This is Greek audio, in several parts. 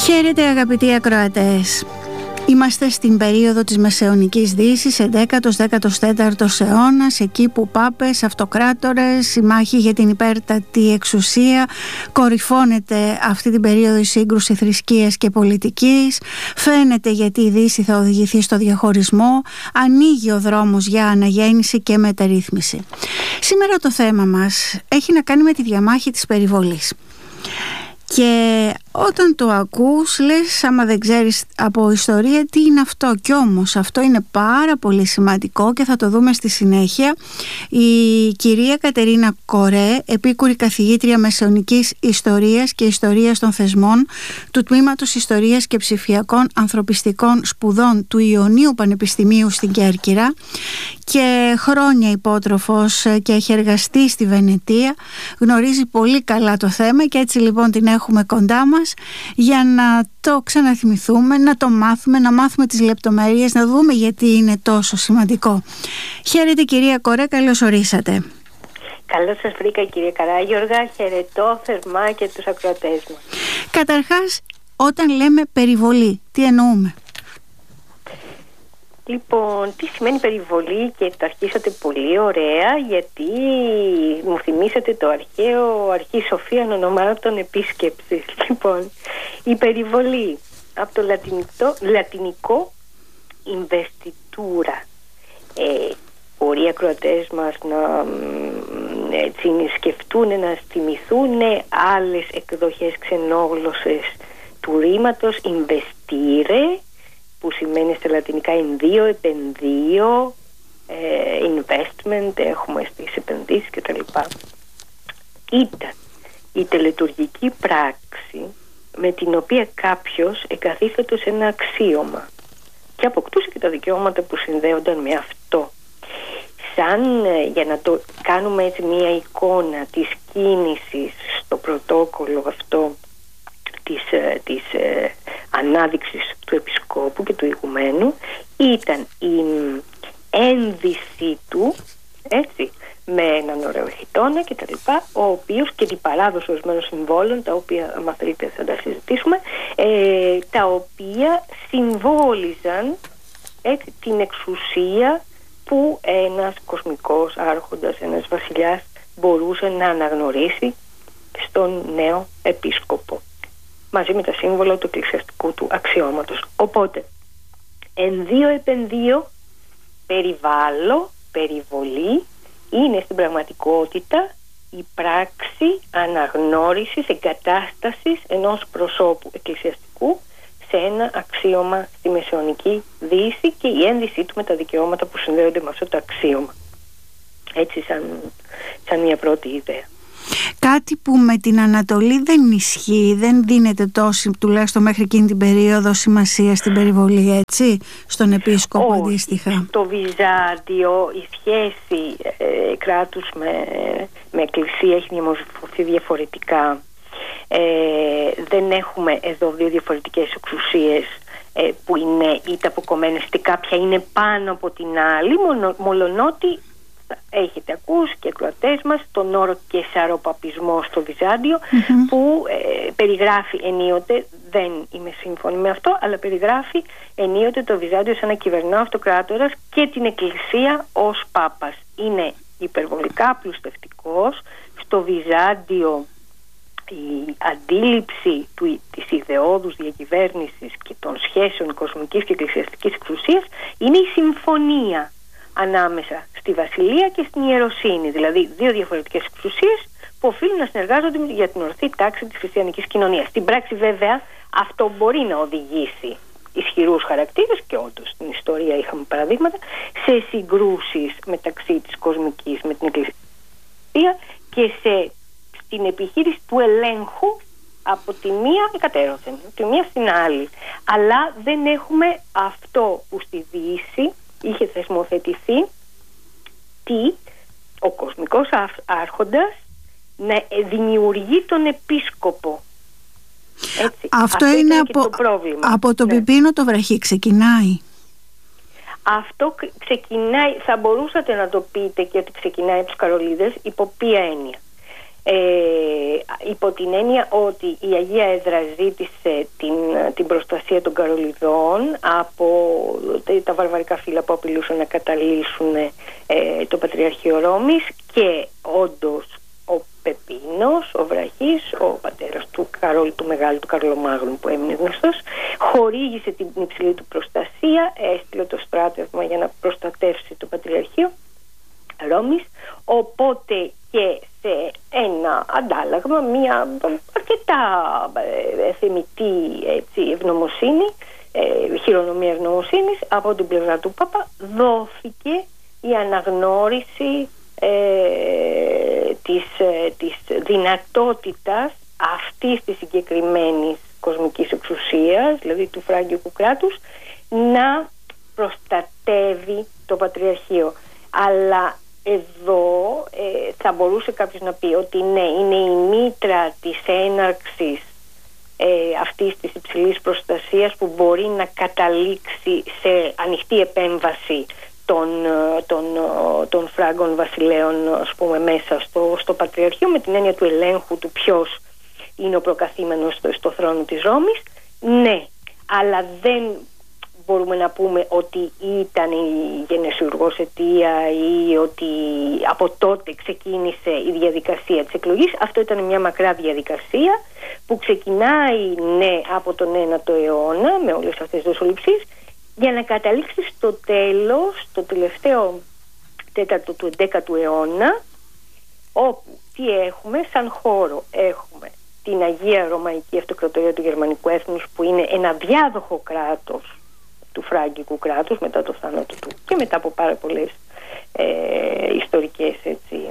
Χαίρετε αγαπητοί ακροατές. Είμαστε στην περίοδο της Μεσαιωνικής Δύσης, 11ος-14ος αιώνας, εκεί που πάπες, αυτοκράτορες, η μάχη για την υπέρτατη εξουσία, κορυφώνεται αυτή την περίοδο η σύγκρουση θρησκείας και πολιτικής, φαίνεται γιατί η Δύση θα οδηγηθεί στο διαχωρισμό, ανοίγει ο δρόμος για αναγέννηση και μεταρρύθμιση. Σήμερα το θέμα μας έχει να κάνει με τη διαμάχη της περιβολής. Και όταν το ακούς λες, άμα δεν ξέρεις από ιστορία, τι είναι αυτό. Κι όμως αυτό είναι πάρα πολύ σημαντικό και θα το δούμε στη συνέχεια. Η κυρία Κατερίνα Κορέ, επίκουρη καθηγήτρια Μεσαιωνικής Ιστορίας και Ιστορίας των Θεσμών του Τμήματος Ιστορίας και Ψηφιακών Ανθρωπιστικών Σπουδών του Ιωνίου Πανεπιστημίου στην Κέρκυρα και χρόνια υπότροφος και έχει εργαστεί στη Βενετία, γνωρίζει πολύ καλά το θέμα και έτσι λοιπόν την έχουμε κοντά μας για να το ξαναθυμηθούμε, να το μάθουμε, να μάθουμε τις λεπτομέρειες, να δούμε γιατί είναι τόσο σημαντικό. Χαίρετε κυρία Κορέ, καλώς ορίσατε. Καλώς σας βρήκα κυρία Καράγιοργα, χαιρετώ θερμά και τους ακροατές μας. Καταρχάς, όταν λέμε περιβολή, τι εννοούμε? Λοιπόν, τι σημαίνει περιβολή, και το αρχίσατε πολύ ωραία, γιατί μου θυμήσατε το αρχαίο αρχή Σοφίαν ονομάτων επίσκεψης. Λοιπόν, η περιβολή από το λατινικό investitura. Μπορεί οι ακροατές μας να σκεφτούν, να θυμηθούν άλλες εκδοχές ξενόγλωσσες του ρήματος investire, που σημαίνει στα λατινικά ενδύο, επενδύο, investment, έχουμε στις επενδύσεις κτλ. Ήταν η τελετουργική πράξη με την οποία κάποιος εγκαθίσταται σε ένα αξίωμα και αποκτούσε και τα δικαιώματα που συνδέονταν με αυτό. Σαν για να το κάνουμε έτσι μια εικόνα της κίνησης στο πρωτόκολλο αυτό της ανάδειξης του επισκόπου και του ηγουμένου, ήταν η ένδυση του, έτσι, με έναν ωραίο χιτώνα και τα λοιπά, ο οποίος και την παράδοση ορισμένων συμβόλων, τα οποία άμα θέλετε θα τα συζητήσουμε, τα οποία συμβόλιζαν, έτσι, την εξουσία που ένας κοσμικός άρχοντας, ένας βασιλιάς μπορούσε να αναγνωρίσει στον νέο επίσκοπο, μαζί με τα σύμβολα του εκκλησιαστικού του αξιώματος. Οπότε, ενδύο επενδύο, περιβάλλω, περιβολή, είναι στην πραγματικότητα η πράξη αναγνώρισης, εγκατάστασης ενός προσώπου εκκλησιαστικού σε ένα αξίωμα στη Μεσαιωνική Δύση και η ένδυσή του με τα δικαιώματα που συνδέονται με αυτό το αξίωμα. Έτσι σαν μια πρώτη ιδέα. Κάτι που με την Ανατολή δεν ισχύει, δεν δίνεται τόση, τουλάχιστον μέχρι εκείνη την περίοδο, σημασία στην περιβολή, έτσι, στον επίσκοπο αντίστοιχα. Στο Βυζάντιο η σχέση κράτους με εκκλησία έχει διαμορφωθεί διαφορετικά. Δεν έχουμε εδώ δύο διαφορετικές εξουσίες που είναι είτε αποκομμένες είτε κάποια είναι πάνω από την άλλη, μολονότι έχετε ακούσει και ακροατές μας τον όρο κεσαροπαπισμό στο Βυζάντιο, που περιγράφει ενίοτε, δεν είμαι σύμφωνη με αυτό, αλλά περιγράφει ενίοτε το Βυζάντιο σαν ένα κυβερνά αυτοκράτορας και την Εκκλησία ως Πάπας. Είναι υπερβολικά πλουστευτικός. Στο Βυζάντιο η αντίληψη της ιδεώδους διακυβέρνησης και των σχέσεων κοσμικής και εκκλησιαστικής εξουσίας είναι η συμφωνία ανάμεσα στη βασιλεία και στην ιεροσύνη, δηλαδή δύο διαφορετικές εξουσίες που οφείλουν να συνεργάζονται για την ορθή τάξη της χριστιανικής κοινωνίας. Στην πράξη βέβαια αυτό μπορεί να οδηγήσει ισχυρούς χαρακτήρες, και όντως στην ιστορία είχαμε παραδείγματα, σε συγκρούσεις μεταξύ της κοσμικής με την εκκλησία και στην επιχείρηση του ελέγχου από τη μία εκατέρωθεν, από τη μία στην άλλη. Αλλά δεν έχουμε αυτό που στη Δύση είχε θεσμοθετηθεί, ο κοσμικός άρχοντας να δημιουργεί τον επίσκοπο. Έτσι. Αυτό είναι από τον Πιπίνο το Βραχή ξεκινάει. Αυτό ξεκινάει, θα μπορούσατε να το πείτε και ότι ξεκινάει από τους Καρολίδες, υπό ποια έννοια? υπό την έννοια ότι η Αγία Έδρα ζήτησε την προστασία των Καρολιδών από τα βαρβαρικά φύλλα που απειλούσαν να καταλύσουν το Πατριαρχείο Ρώμης, και όντως ο Πεπίνος, ο Βραχής, ο πατέρας του Καρόλου του Μεγάλου, του Καρλομάγνου που έμεινε γνωστός, χορήγησε την υψηλή του προστασία, έστειλε το στράτευμα για να προστατεύσει το Πατριαρχείο Ρώμης, οπότε και σε ένα αντάλλαγμα, μια αρκετά θεμιτή ευγνωμοσύνη, χειρονομία ευγνωμοσύνης από την πλευρά του Πάπα, δόθηκε η αναγνώριση της δυνατότητας αυτής της συγκεκριμένης κοσμικής εξουσίας, δηλαδή του Φράγκικου κράτους, να προστατεύει το Πατριαρχείο. Αλλά εδώ θα μπορούσε κάποιος να πει ότι ναι, είναι η μήτρα της έναρξης αυτής της υψηλής προστασίας που μπορεί να καταλήξει σε ανοιχτή επέμβαση των Φράγκων βασιλέων, ας πούμε, μέσα στο Πατριαρχείο, με την έννοια του ελέγχου του ποιος είναι ο προκαθήμενος στο θρόνο της Ρώμης. Ναι, αλλά δεν μπορούμε να πούμε ότι ήταν η γενεσιουργός αιτία ή ότι από τότε ξεκίνησε η διαδικασία της εκλογής. Αυτό ήταν μια μακρά διαδικασία που ξεκινάει, ναι, από τον 9ο αιώνα με όλες αυτές τις δοσοληψίες, για να καταλήξει στο τέλος, το τελευταίο τέταρτο του 11ου αιώνα, όπου τι έχουμε σαν χώρο? Έχουμε την Αγία Ρωμαϊκή Αυτοκρατορία του Γερμανικού Έθνους, που είναι ένα διάδοχο κράτος του Φράγκικου κράτους μετά το θάνατο του και μετά από πάρα πολλές ιστορικές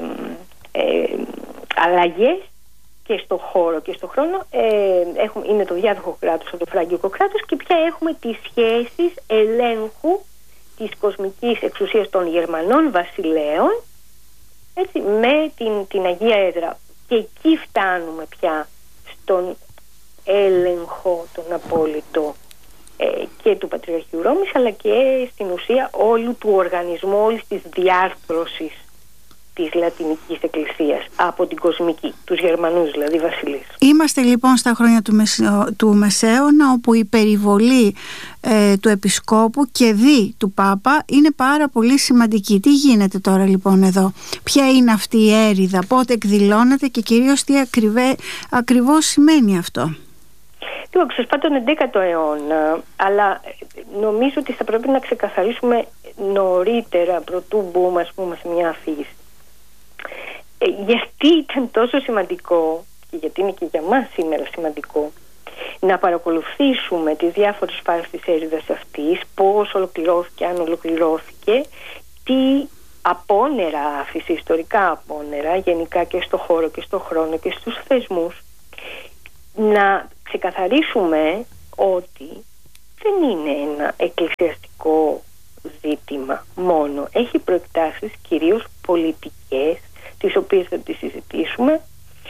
αλλαγές και στο χώρο και στο χρόνο. Είναι το διάδοχο κράτος από το Φράγκικο κράτος, και πια έχουμε τις σχέσεις ελέγχου της κοσμικής εξουσίας των Γερμανών βασιλέων, έτσι, με την Αγία Έδρα. Και εκεί φτάνουμε πια στον έλεγχο, τον απόλυτο, και του Πατριαρχείου Ρώμης, αλλά και στην ουσία όλου του οργανισμού, όλης της διάρθρωσης της Λατινικής Εκκλησίας από την κοσμική, τους Γερμανούς δηλαδή βασιλείς. Είμαστε λοιπόν στα χρόνια του Μεσαίωνα, όπου η περιβολή του Επισκόπου και δι του Πάπα είναι πάρα πολύ σημαντική. Τι γίνεται τώρα λοιπόν εδώ? Ποια είναι αυτή η έρηδα, πότε εκδηλώνεται και κυρίως τι ακριβώς σημαίνει αυτό? Λοιπόν, ξεσπά τον 11ο αιώνα, αλλά νομίζω ότι θα πρέπει να ξεκαθαρίσουμε νωρίτερα, πρωτού μπούμε, ας πούμε, σε μια αφήγηση. Γιατί ήταν τόσο σημαντικό, και γιατί είναι και για μας σήμερα σημαντικό, να παρακολουθήσουμε τις διάφορες φάσεις της έρηδας αυτής, πώς ολοκληρώθηκε, αν ολοκληρώθηκε, τι απόνερα άφησε, ιστορικά απόνερα, γενικά και στο χώρο και στο χρόνο και στους θεσμούς. Να ξεκαθαρίσουμε ότι δεν είναι ένα εκκλησιαστικό ζήτημα μόνο. Έχει προεκτάσεις κυρίως πολιτικές, τις οποίες θα τις συζητήσουμε,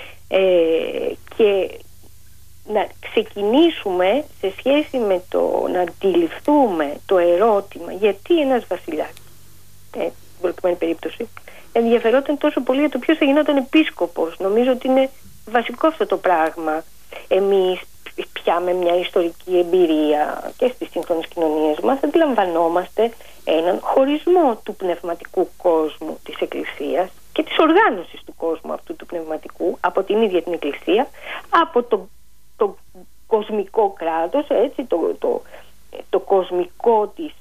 και να ξεκινήσουμε σε σχέση με το να αντιληφθούμε το ερώτημα γιατί ένας βασιλιάς, στην προκειμένη περίπτωση, ενδιαφερόταν τόσο πολύ για το ποιος θα γινόταν επίσκοπος. Νομίζω ότι είναι βασικό αυτό το πράγμα. Εμείς πια με μια ιστορική εμπειρία και στις σύγχρονες κοινωνίες μας αντιλαμβανόμαστε έναν χωρισμό του πνευματικού κόσμου της Εκκλησίας και της οργάνωσης του κόσμου αυτού του πνευματικού από την ίδια την Εκκλησία, από το κοσμικό κράτος, έτσι, το κοσμικό της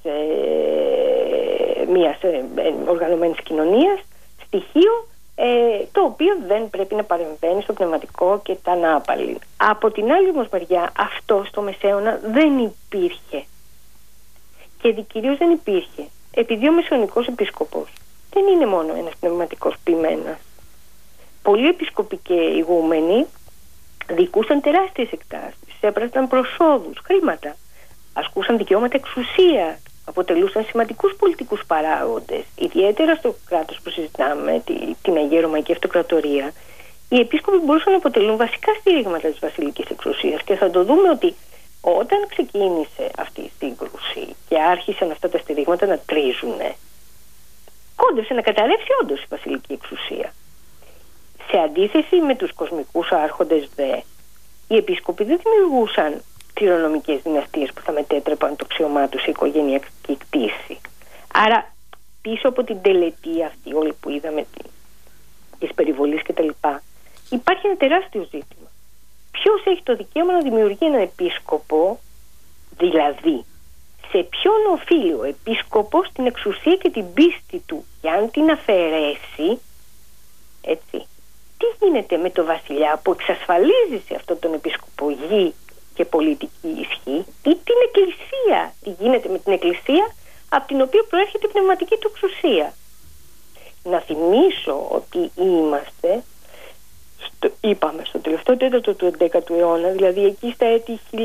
μιας οργανωμένης κοινωνίας, στοιχείο το οποίο δεν πρέπει να παρεμβαίνει στο πνευματικό και τα ανάπαλη. Από την άλλη όμως μεριά, αυτό στο Μεσαίωνα δεν υπήρχε, και κυρίως δεν υπήρχε επειδή ο μεσαιωνικός επίσκοπος δεν είναι μόνο ένας πνευματικός ποιμένας. Πολλοί επίσκοποι και ηγούμενοι δικούσαν τεράστιες εκτάσεις, έπρεπταν προσόδους, χρήματα, ασκούσαν δικαιώματα εξουσία, αποτελούσαν σημαντικούς πολιτικούς παράγοντες. Ιδιαίτερα στο κράτος που συζητάμε, την Αγία Ρωμαϊκή Αυτοκρατορία, οι επίσκοποι μπορούσαν να αποτελούν βασικά στηρίγματα της βασιλικής εξουσίας, και θα το δούμε ότι όταν ξεκίνησε αυτή η σύγκρουση και άρχισαν αυτά τα στηρίγματα να τρίζουν, κόντεψε να καταρρεύσει όντως η βασιλική εξουσία. Σε αντίθεση με τους κοσμικούς άρχοντες οι επίσκοποι δεν δημιουργούσαν κληρονομικές δυναστείες που θα μετέτρεπαν το αξίωμά τους σε οικογενειακή κτήση. Άρα πίσω από την τελετή αυτή όλη που είδαμε της περιβολής και τα λοιπά, υπάρχει ένα τεράστιο ζήτημα. Ποιος έχει το δικαίωμα να δημιουργεί έναν επίσκοπο, δηλαδή σε ποιον οφείλει ο επίσκοπος την εξουσία και την πίστη του, και αν την αφαιρέσει, έτσι, τι γίνεται με το βασιλιά που εξασφαλίζει σε αυτόν τον επίσκοπο γη και πολιτική ισχύ, ή την εκκλησία, τι γίνεται με την εκκλησία από την οποία προέρχεται η πνευματική του εξουσία. Να θυμίσω ότι είμαστε είπαμε στο τελευταίο τέταρτο του 11ου αιώνα, δηλαδή εκεί στα έτη 1073-1076,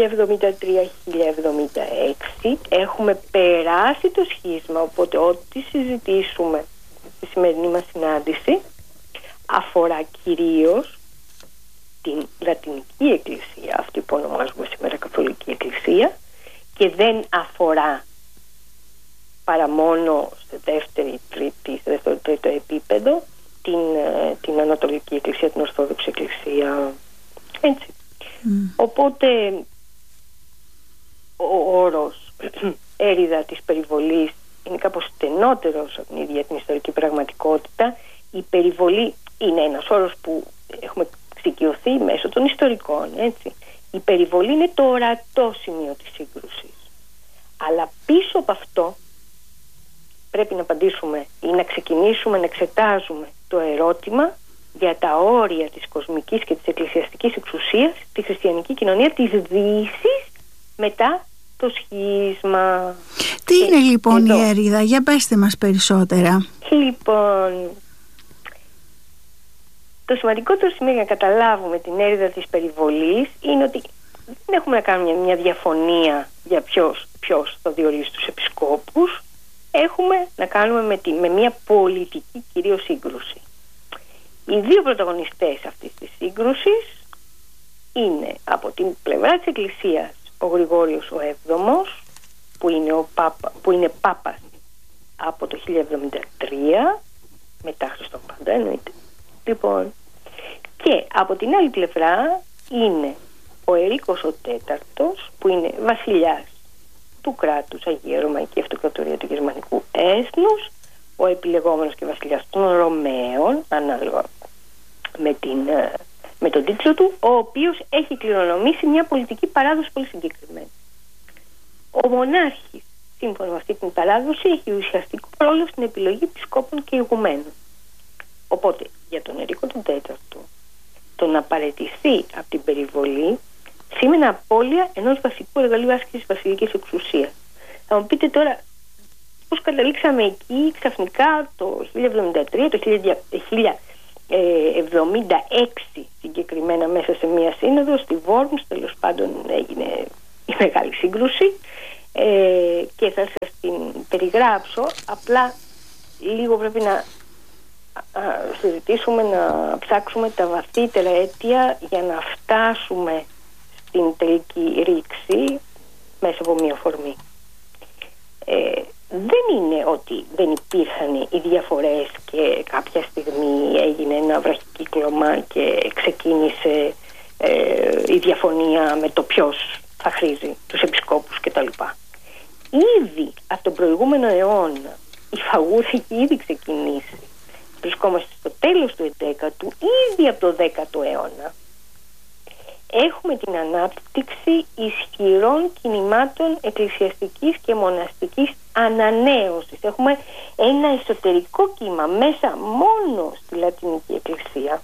έχουμε περάσει το σχίσμα, οπότε ό,τι συζητήσουμε στη σημερινή μας συνάντηση αφορά κυρίως την Λατινική Εκκλησία, αυτή που ονομάζουμε σήμερα Καθολική Εκκλησία, και δεν αφορά παρά μόνο στο δεύτερο τρίτο επίπεδο την Ανατολική Εκκλησία, την Ορθόδοξη Εκκλησία, έτσι. Οπότε ο όρος έρηδα της περιβολής είναι κάπως στενότερος από την ίδια την ιστορική πραγματικότητα. Η περιβολή είναι ένας όρος που έχουμε εξοικειωθεί μέσω των ιστορικών, έτσι. Η περιβολή είναι το ορατό σημείο της σύγκρουσης, αλλά πίσω από αυτό πρέπει να απαντήσουμε ή να ξεκινήσουμε να εξετάζουμε το ερώτημα για τα όρια της κοσμικής και της εκκλησιαστικής εξουσίας στη χριστιανική κοινωνία της Δύσης μετά το σχίσμα. Τι είναι λοιπόν η έρηδα, για πέστε μας περισσότερα. Λοιπόν, το σημαντικότερο σημείο για να καταλάβουμε την έρηδα της περιβολής είναι ότι δεν έχουμε να κάνουμε μια διαφωνία για ποιος θα διορίσει τους επισκόπους. Έχουμε να κάνουμε με μια πολιτική κυρίως σύγκρουση. Οι δύο πρωταγωνιστές αυτής της σύγκρουσης είναι από την πλευρά της Εκκλησίας ο Γρηγόριος ο Έβδομος, που είναι Πάπας από το 1073 μετά Χριστόν πάντα, εννοείται. Λοιπόν, και από την άλλη πλευρά είναι ο Ερίκος ο Τέταρτος, που είναι βασιλιάς του κράτους Αγία Ρωμαϊκή Αυτοκρατορία του Γερμανικού Έθνους, ο επιλεγόμενος και βασιλιάς των Ρωμαίων, ανάλογα με τον τίτλο του, ο οποίος έχει κληρονομήσει μια πολιτική παράδοση πολύ συγκεκριμένη. Ο μονάρχης, σύμφωνα με αυτή την παράδοση, έχει ουσιαστικό ρόλο στην επιλογή επισκόπων και ηγουμένων. Οπότε, για τον Ερίκο τον Τέταρτο, το να παραιτηθεί από την περιβολή σήμαινε απώλεια ενός βασικού εργαλείου άσκησης βασιλικής εξουσίας. Θα μου πείτε τώρα πώς καταλήξαμε εκεί ξαφνικά το 1073, το 1076 συγκεκριμένα, μέσα σε μία σύνοδο στη Βόρμς, τέλος πάντων έγινε η μεγάλη σύγκρουση, και θα σας την περιγράψω. Απλά λίγο πρέπει να συζητήσουμε, να ψάξουμε τα βαθύτερα αίτια για να φτάσουμε στην τελική ρήξη μέσα από μία φορμή. Δεν είναι ότι δεν υπήρχαν οι διαφορές και κάποια στιγμή έγινε ένα βραχικύκλωμα και ξεκίνησε η διαφωνία με το ποιος θα χρήζει τους επισκόπους κτλ. Ήδη από τον προηγούμενο αιώνα η φαγούρα έχει ήδη ξεκινήσει. Βρισκόμαστε στο τέλος του 11ου, ήδη από το 10ο αιώνα έχουμε την ανάπτυξη ισχυρών κινημάτων εκκλησιαστικής και μοναστικής ανανέωσης. Έχουμε ένα εσωτερικό κύμα μέσα μόνο στη Λατινική Εκκλησία,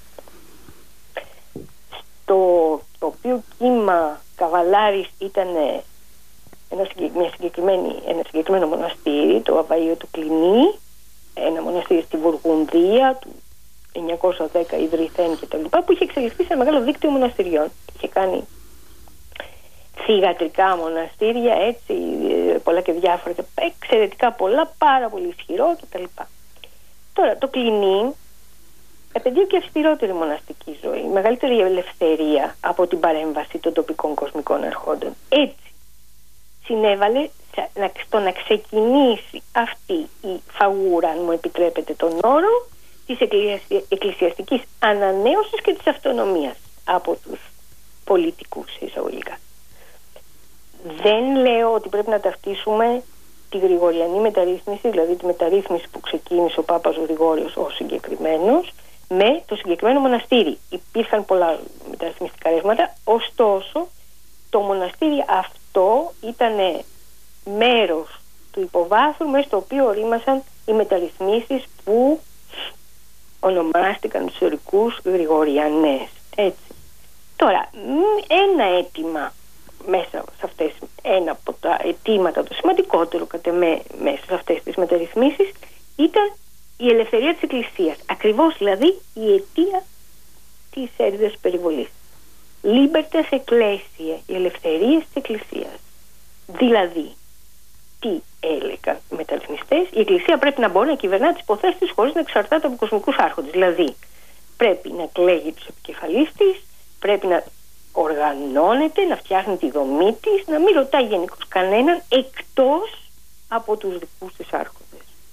στο οποίο κύμα καβαλάρης ήταν ένα συγκεκριμένο μοναστήρι, το Αβαΐο του Κλινή, ένα μοναστήρι στη Βουργουνδία του 910 ιδρυθέν και τα λοιπά, που είχε εξελιχθεί σε ένα μεγάλο δίκτυο μοναστηριών. Είχε κάνει θυγατρικά μοναστήρια, έτσι, πολλά και διάφορα, εξαιρετικά πολλά, πάρα πολύ ισχυρό και τα λοιπά. Τώρα το Κλινή επαιδείω και αυστηρότερη μοναστική ζωή, μεγαλύτερη ελευθερία από την παρέμβαση των τοπικών κοσμικών αρχόντων. Έτσι συνέβαλε στο να ξεκινήσει αυτή η φαγούρα, αν μου επιτρέπετε τον όρο, της εκκλησιαστικής ανανέωσης και της αυτονομίας από τους πολιτικούς εισαγωγικά. Δεν λέω ότι πρέπει να ταυτίσουμε τη γρηγοριανή μεταρρύθμιση, δηλαδή τη μεταρρύθμιση που ξεκίνησε ο Πάπας Γρηγόριος ως συγκεκριμένος, με το συγκεκριμένο μοναστήρι. Υπήρχαν πολλά μεταρρυθμιστικά ρεύματα, ωστόσο το μοναστήρι αυτό ήταν μέρος του υποβάθρου μέσα στο οποίο ορίμασαν οι μεταρρυθμίσεις που ονομάστηκαν τους ιστορικούς γρηγοριανές. Έτσι. Τώρα, ένα αίτημα μέσα σε αυτές, ένα από τα αιτήματα, το σημαντικότερο κατά με μέσα σε αυτές τις μεταρρυθμίσεις, ήταν η ελευθερία της Εκκλησίας. Ακριβώς δηλαδή η αιτία της έρηδας περιβολής. Libertas Ecclesiae, η ελευθερία της Εκκλησίας. Δηλαδή, τι έλεγαν οι μεταρρυθμιστές? Η Εκκλησία πρέπει να μπορεί να κυβερνά τις υποθέσεις της χωρίς να εξαρτάται από κοσμικούς άρχοντες. Δηλαδή, πρέπει να εκλέγει τους επικεφαλείς της, πρέπει να οργανώνεται, να φτιάχνει τη δομή της, να μην ρωτάει γενικώς κανέναν εκτός από τους δικούς της άρχοντες.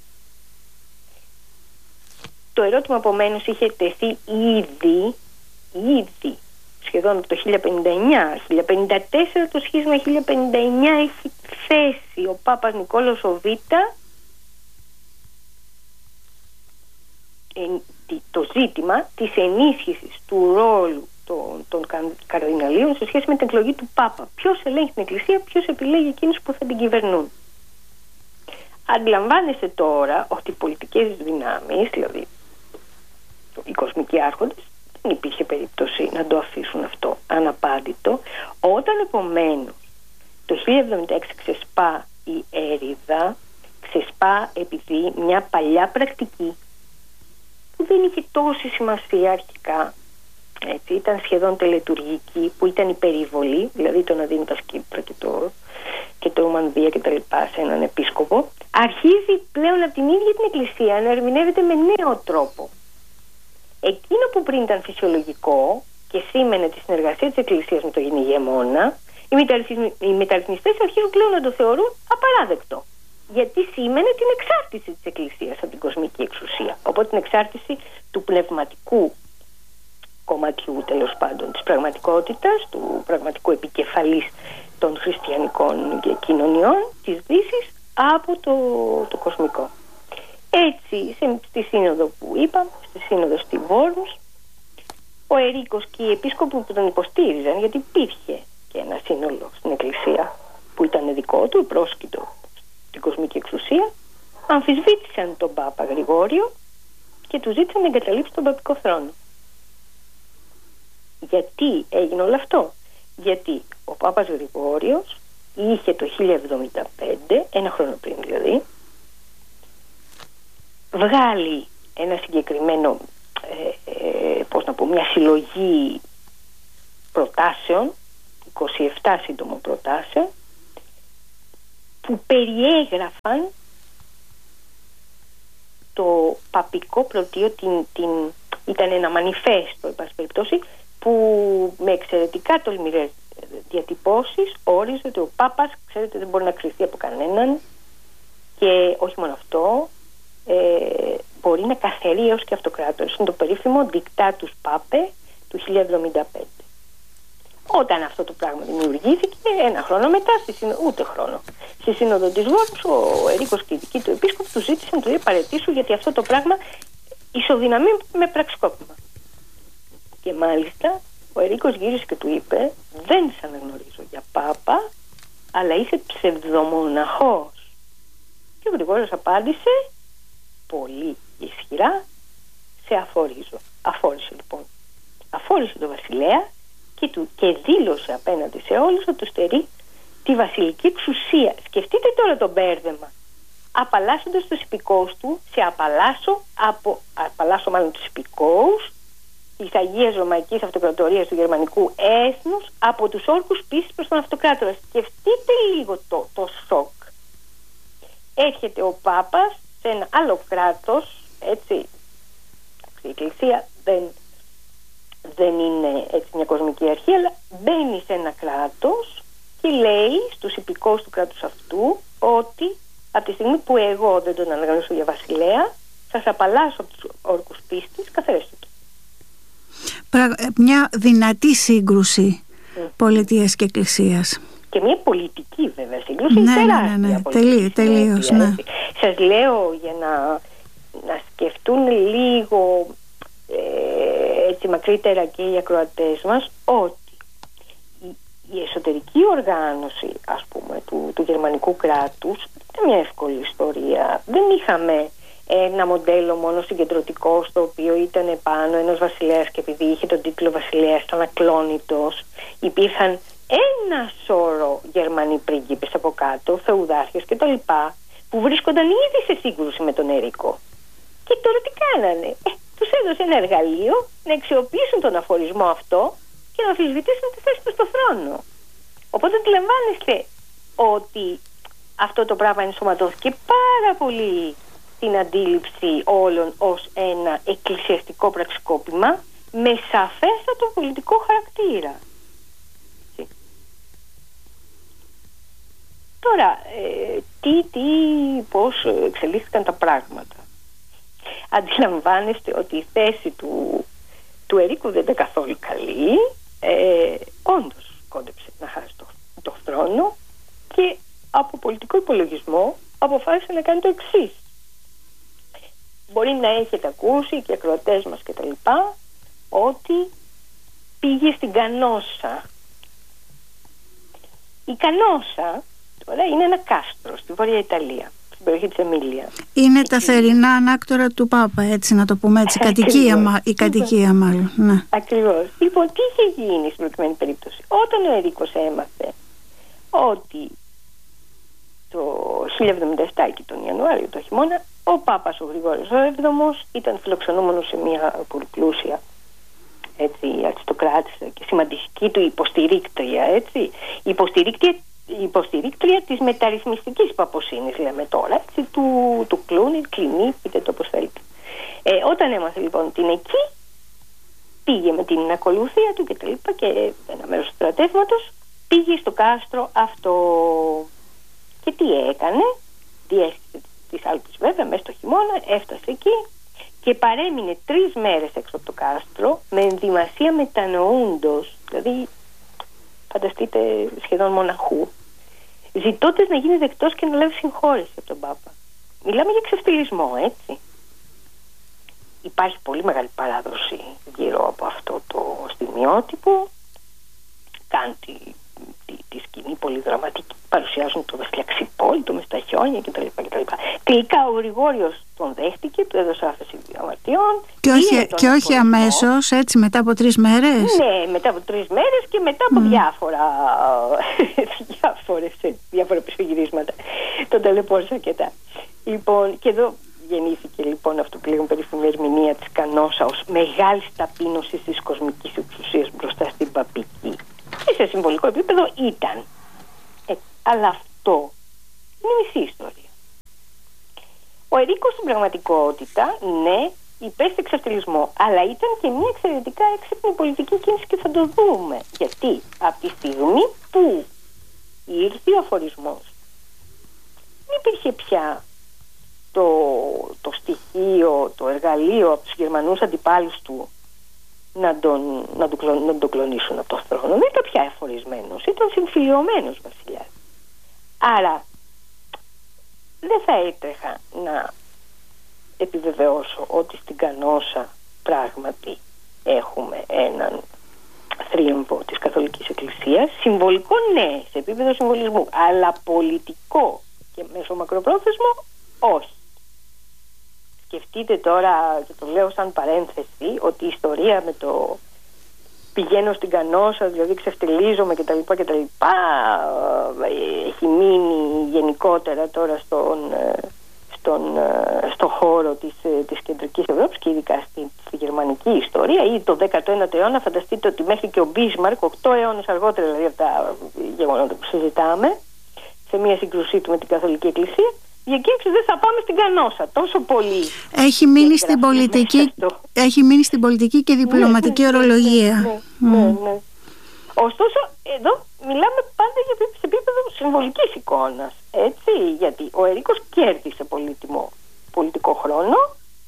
Το ερώτημα επομένως είχε τεθεί ήδη σχεδόν το 1059, 1054 το σχίσμα 1059 έχει θέσει ο Πάπας Νικόλαος ο Β το ζήτημα της ενίσχυσης του ρόλου των καρδιναλίων σε σχέση με την εκλογή του Πάπα. Ποιος ελέγχει την Εκκλησία, ποιος επιλέγει εκείνους που θα την κυβερνούν. Αντιλαμβάνεστε τώρα ότι οι πολιτικές δυνάμεις, δηλαδή οι κοσμικοί άρχοντες, δεν υπήρχε περίπτωση να το αφήσουν αυτό αναπάντητο. Όταν επομένως το 1076 ξεσπά η έρηδα, ξεσπά επειδή μια παλιά πρακτική που δεν είχε τόση σημασία αρχικά, έτσι, ήταν σχεδόν τελετουργική, που ήταν η περιβολή, δηλαδή το να δίνουν τα σκύπτρα και το μανδύα και τα λοιπά σε έναν επίσκοπο, αρχίζει πλέον από την ίδια την Εκκλησία να ερμηνεύεται με νέο τρόπο. Εκείνο που πριν ήταν φυσιολογικό και σήμαινε τη συνεργασία της Εκκλησίας με τον ηγεμόνα, οι μεταρρυθμιστές αρχίζουν πλέον να το θεωρούν απαράδεκτο. Γιατί σήμαινε την εξάρτηση της Εκκλησίας από την κοσμική εξουσία. Οπότε την εξάρτηση του πνευματικού κομματιού, τέλος πάντων, της πραγματικότητας, του πραγματικού επικεφαλής των χριστιανικών κοινωνιών της Δύσης από το κοσμικό. Έτσι, στη σύνοδο που είπαμε, στη σύνοδο στη Βόρμς, ο Ερίκος και οι επίσκοποι που τον υποστήριζαν, γιατί υπήρχε και ένα σύνολο στην Εκκλησία που ήταν δικό του, πρόσκειτο στην κοσμική εξουσία, αμφισβήτησαν τον Πάπα Γρηγόριο και του ζήτησαν να εγκαταλείψει τον παπικό θρόνο. Γιατί έγινε όλο αυτό? Γιατί ο Πάπας Γρηγόριος είχε το 1075, ένα χρόνο πριν δηλαδή, βγάλει ένα συγκεκριμένο μια συλλογή προτάσεων, 27 σύντομων προτάσεων, που περιέγραφαν το παπικό πρωτείο, ήταν ένα μανιφέστο, εν πάση περιπτώσει, που με εξαιρετικά τολμηρές διατυπώσεις όριζε ότι ο Πάπας, ξέρετε, δεν μπορεί να κριθεί από κανέναν, και όχι μόνο αυτό, μπορεί να καθαρεί έως και αυτοκράτορες. Είναι το περίφημο Dictatus Papae του 1075. Όταν αυτό το πράγμα δημιουργήθηκε, ένα χρόνο μετά, ούτε χρόνο, στη σύνοδο της Βόρμς, ο Ερίκος και οι δικοί του επίσκοποι του ζήτησαν, του παραιτήσου, γιατί αυτό το πράγμα ισοδυναμεί με πραξικόπημα. Και μάλιστα ο Ερίκος γύρισε και του είπε: δεν σε αναγνωρίζω για Πάπα, αλλά είσαι ψευδομοναχός. Και ο Γρηγόριος απάντησε πολύ ισχυρά: σε αφορίζω. Αφόρησε λοιπόν. Αφόρησε τον βασιλέα και δήλωσε απέναντι σε όλους ότι του στερεί τη βασιλική εξουσία. Σκεφτείτε τώρα το μπέρδεμα. Απαλλάσσοντας τους υπηκόους του, σε απαλλάσσω μάλλον τους υπηκόους της Αγίας Ρωμαϊκής Αυτοκρατορίας του Γερμανικού Έθνους από τους όρκους πίσης προς τον αυτοκράτορα. Σκεφτείτε λίγο το σοκ. Έρχεται ο Πάπας σε ένα άλλο κράτος, έτσι, η Εκκλησία δεν είναι έτσι μια κοσμική αρχή, αλλά μπαίνει σε ένα κράτος και λέει στους υπηκόους του κράτους αυτού ότι από τη στιγμή που εγώ δεν τον αναγνωρίσω για βασιλέα, σας απαλλάσσω από τους όρκους πίστης, καθαρέστε το. Μια δυνατή σύγκρουση πολιτείας και εκκλησίας. Και μια πολιτική βέβαια σύγκρουση, τεράστια πολιτική. Τελείως, ναι. Σας λέω για να σκεφτούν λίγο έτσι μακρύτερα και οι ακροατές μας, ότι η εσωτερική οργάνωση, ας πούμε, του γερμανικού κράτους ήταν μια εύκολη ιστορία. Δεν είχαμε ένα μοντέλο μόνο συγκεντρωτικό, στο οποίο ήταν πάνω ένας βασιλέας και επειδή είχε τον τίτλο βασιλέας ήταν ακλόνητος. Υπήρχαν ένα σώρο Γερμανοί πρίγκιπες από κάτω, φεουδάρχες κτλ, που βρίσκονταν ήδη σε σύγκρουση με τον Ερίκο. Και τώρα τι κάνανε? Τους έδωσε ένα εργαλείο να αξιοποιήσουν τον αφορισμό αυτό και να αμφισβητήσουν τη θέση του στο θρόνο. Οπότε αντιλαμβάνεστε ότι αυτό το πράγμα ενσωματώθηκε πάρα πολύ την αντίληψη όλων ως ένα εκκλησιαστικό πραξικόπημα με σαφέστατο πολιτικό χαρακτήρα. Τώρα, πώς εξελίχθηκαν τα πράγματα. Αντιλαμβάνεστε ότι η θέση του Ερίκου δεν ήταν καθόλου καλή. Όντως κόντεψε να χάσει το θρόνο και από πολιτικό υπολογισμό αποφάσισε να κάνει το εξής. Μπορεί να έχετε ακούσει και οι ακροατές μας και τα λοιπά, ότι πήγε στην Κανόσα. Η Κανόσα τώρα είναι ένα κάστρο στη Βόρεια Ιταλία, στην περιοχή της Εμίλια. Είναι τα θερινά ανάκτορα του Πάπα, έτσι να το πούμε έτσι, η κατοικία μάλλον. Ναι. Ακριβώς. Λοιπόν, τι είχε γίνει στην προκειμένη περίπτωση? Όταν ο Ερίκος έμαθε ότι το 1077 και τον Ιανουάριο, το χειμώνα, ο Πάπας ο Γρηγόριος ο Έβδομος ήταν φιλοξενούμενος σε μια πολύ πλούσια αριστοκράτησα και σημαντική του υποστηρίκτρια, έτσι, υποστηρίκτρια της μεταρρυθμιστικής παποσύνης, λέμε τώρα, έτσι, του Κλούνι, πείτε το όπως θέλετε. Όταν έμαθε λοιπόν την εκεί, πήγε με την ακολουθία του και τα λοιπά και ένα μέρος του στρατεύματος πήγε στο κάστρο αυτό. Και τι έκανε? Διέσχισε τις Άλπεις βέβαια μέσα στο χειμώνα, έφτασε εκεί και παρέμεινε 3 μέρες έξω από το κάστρο με ενδυμασία μετανοούντος, δηλαδή φανταστείτε σχεδόν μοναχού, ζητώντας να γίνει δεκτός και να λάβει συγχώρεση από τον Πάπα. Μιλάμε για ξεφτυλισμό, έτσι. Υπάρχει πολύ μεγάλη παράδοση γύρω από αυτό το στιγμιότυπο. Κάνουν τη σκηνή πολύ δραματική, παρουσιάζουν το βασιλιά Ξυπόλυτο με στα χιόνια κτλ. Τελικά ο Γρηγόριος τον δέχτηκε, του έδωσε άφεση διαμαρτιών. Και όχι αμέσως, έτσι, μετά από 3 μέρες. Ναι, μετά από 3 μέρες και μετά από διάφορα πισωγυρίσματα. Τον ταλαιπώρησε αρκετά. Λοιπόν, και εδώ γεννήθηκε λοιπόν αυτό που λέγουμε περίφημη ερμηνεία της Κανόσα ως μεγάλη ταπείνωση της κοσμικής εξουσίας μπροστά στην παπική. Και σε συμβολικό επίπεδο ήταν. Αλλά αυτό είναι μισή ιστορία. Ο Ερίκος στην πραγματικότητα, ναι, υπέστη εξευτελισμό, αλλά ήταν και μια εξαιρετικά έξυπνη πολιτική κίνηση και θα το δούμε. Γιατί από τη στιγμή που ήρθε ο αφορισμός, δεν υπήρχε πια το στοιχείο, το εργαλείο από τους Γερμανούς αντιπάλους του να τον κλονίσουν από το θρόνο. Δεν ήταν πια εφορισμένος, ήταν συμφιλιωμένος βασιλιάς. Άρα δεν θα έτρεχα να επιβεβαιώσω ότι στην Κανόσα πράγματι έχουμε έναν θρίαμβο της Καθολικής Εκκλησίας. Συμβολικό, ναι, σε επίπεδο συμβολισμού, αλλά πολιτικό και μεσομακροπρόθεσμο όχι. Σκεφτείτε τώρα, και το λέω σαν παρένθεση, ότι η ιστορία με το πηγαίνω στην Κανόσα, δηλαδή ξεφτελίζομαι κτλ. Έχει μείνει γενικότερα τώρα στο χώρο της κεντρικής Ευρώπης και ειδικά στη γερμανική ιστορία ή το 19ο αιώνα. Φανταστείτε ότι μέχρι και ο Μπίσμαρκ, 8 αιώνες αργότερα δηλαδή από τα γεγονότα που συζητάμε, σε μια σύγκρουσή του με την Καθολική Εκκλησία, για εκεί έξω δεν θα πάμε στην Κανόσα τόσο πολύ. Έχει μείνει στην πολιτική και διπλωματική ορολογία. Ναι. Ωστόσο εδώ μιλάμε πάντα για σε επίπεδο συμβολικής εικόνας, έτσι, γιατί ο Ερίκος κέρδισε πολύτιμο πολιτικό χρόνο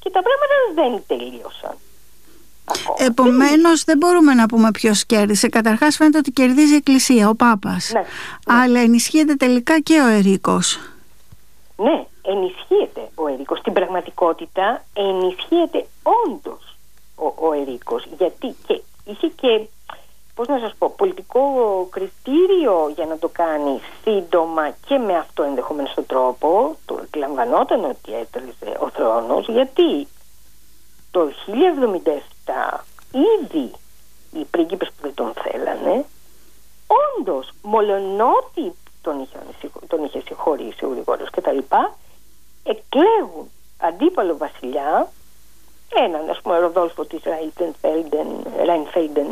δεν τελείωσαν ακόμα. Επομένως δεν μπορούμε να πούμε ποιος κέρδισε. Καταρχάς φαίνεται ότι κερδίζει η Εκκλησία, ο Πάπας. Ναι. Αλλά ενισχύεται τελικά και ο Ερίκος. Ναι, ενισχύεται ο Ερίκος. Στην πραγματικότητα ενισχύεται όντως ο Ερίκος. Γιατί και είχε και, πώς να σας πω, πολιτικό κριτήριο για να το κάνει σύντομα και με αυτό ενδεχομένως τον τρόπο. Το εκλαμβανόταν ότι έτρεζε ο θρόνος, γιατί το 1077 ήδη οι πρίγκιπες που δεν τον θέλανε, όντως, μολονότι τον είχε συγχωρήσει ο Γρηγόριος και τα λοιπά, εκλέγουν αντίπαλο βασιλιά, έναν, ας πούμε, Ροδόλφο της Ράινφελντεν,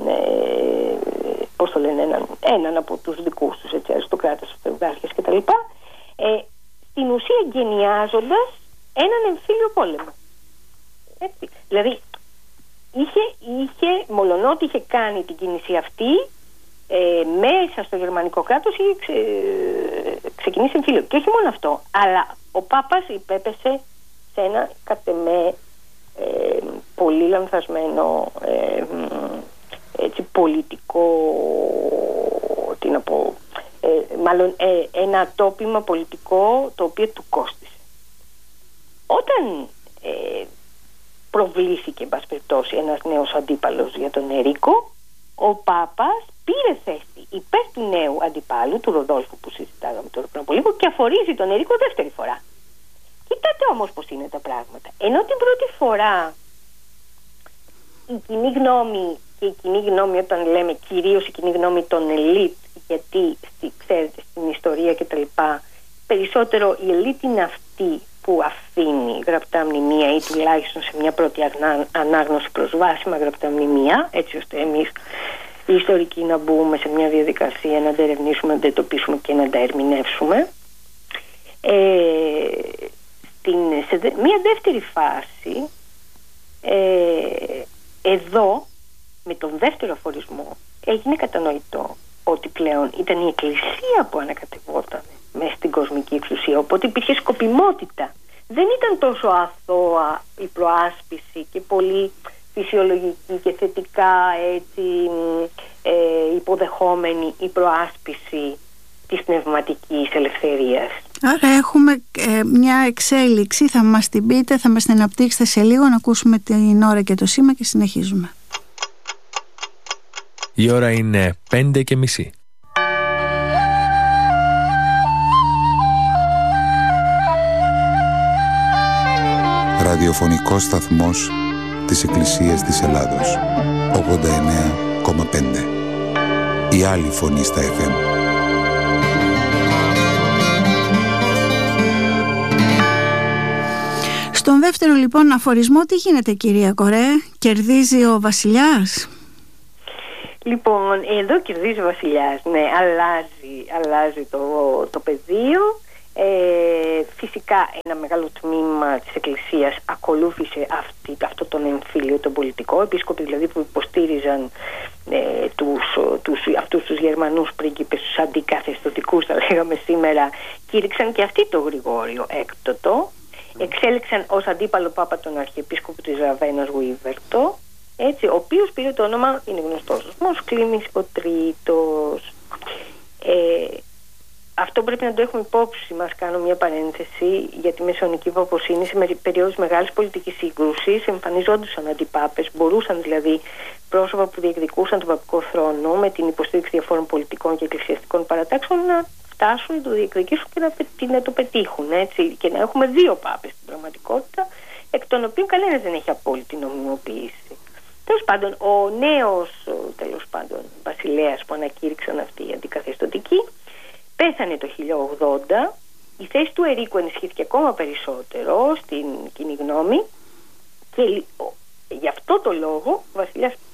πώς το λένε, έναν από τους δικούς τους, έτσι, αριστοκράτες, αυτοδάρχες και τα λοιπά, στην ουσία γενιάζοντας έναν εμφύλιο πόλεμο. Έτσι. Δηλαδή είχε, μολονότι είχε κάνει την κίνηση αυτή, μέσα στο γερμανικό κράτος είχε ξεκινήσει εμφύλιο. Και όχι μόνο αυτό, αλλά ο Πάπας υπέπεσε σε ένα κατ' εμέ πολύ λανθασμένο έτσι, πολιτικό, τι να πω, μάλλον ένα τόπιμα πολιτικό το οποίο του κόστισε. Όταν προβλήθηκε, εν πάση περιπτώσει, ένας νέος αντίπαλος για τον Ερίκο, ο Πάπας πήρε θέση υπέρ του νέου αντιπάλου, του Ροδόλφου που συζητάγαμε τώρα πριν από λίγο, και αφορίζει τον Ερίκο δεύτερη φορά. Κοιτάτε όμως πώς είναι τα πράγματα. Ενώ την πρώτη φορά η κοινή γνώμη, και η κοινή γνώμη όταν λέμε κυρίως η κοινή γνώμη των ελίτ, γιατί ξέρετε στην ιστορία και τα λοιπά, περισσότερο η ελίτ είναι αυτή που αφήνει γραπτά μνημεία ή τουλάχιστον σε μια πρώτη ανάγνωση προσβάσιμα γραπτά μνημεία, έτσι ώστε εμείς οι ιστορικοί να μπούμε σε μια διαδικασία να τα ερευνήσουμε, να τα εντοπίσουμε και να τα ερμηνεύσουμε. Σε μια δεύτερη φάση, εδώ με τον δεύτερο αφορισμό έγινε κατανοητό ότι πλέον ήταν η Εκκλησία που ανακατευόταν μέσα στην κοσμική εξουσία, οπότε υπήρχε σκοπιμότητα. Δεν ήταν τόσο αθώα η προάσπιση και πολύ φυσιολογική και θετικά, έτσι, υποδεχόμενη η προάσπιση της πνευματικής ελευθερίας. Άρα έχουμε μια εξέλιξη, θα μας την πείτε, θα μας την αναπτύξετε σε λίγο, να ακούσουμε την ώρα και το σήμα και συνεχίζουμε. Η ώρα είναι 5:30. Ραδιοφωνικός σταθμός της Εκκλησίας της Ελλάδος, 89,5. Η άλλη φωνή στα FM. Στον δεύτερο λοιπόν αφορισμό τι γίνεται, κυρία Κορέ? Κερδίζει ο βασιλιάς? Λοιπόν, εδώ κερδίζει ο βασιλιάς, ναι, αλλάζει το πεδίο. Φυσικά ένα μεγάλο τμήμα της Εκκλησίας ακολούθησε αυτό τον εμφύλιο, τον πολιτικό. Επίσκοποι δηλαδή που υποστήριζαν αυτούς τους Γερμανούς πρίγκιπες, τους αντικαθεστωτικούς θα λέγαμε σήμερα, κήρυξαν και αυτοί το Γρηγόριο έκτοτο. Εξέλιξαν ως αντίπαλο Πάπα τον Αρχιεπίσκοπο της Ραβένας Γουίβερτο, έτσι, ο οποίος πήρε το όνομα, είναι γνωστός ως Κλήμης ο Τρίτος. Αυτό πρέπει να το έχουμε υπόψη μας, κάνω μια παρένθεση, για τη μεσαιωνική παπωσύνη σε περίοδους μεγάλης πολιτικής σύγκρουσης εμφανιζόντουσαν αντιπάπες, μπορούσαν δηλαδή πρόσωπα που διεκδικούσαν τον παπικό θρόνο με την υποστήριξη διαφόρων πολιτικών και εκκλησιαστικών παρατάξεων να φτάσουν, να το διεκδικήσουν και να το πετύχουν, έτσι, και να έχουμε δύο πάπες στην πραγματικότητα, εκ των οποίων κανένας δεν έχει απόλυτη νομιμοποίηση. Τέλος πάντων, ο νέος βασιλέας που ανακήρυξαν αυτοί οι αντικαθεστωτικοί πέθανε το 1080. Η θέση του Ερίκου ενισχύθηκε ακόμα περισσότερο στην κοινή γνώμη και γι' αυτό το λόγο ο βασιλιάς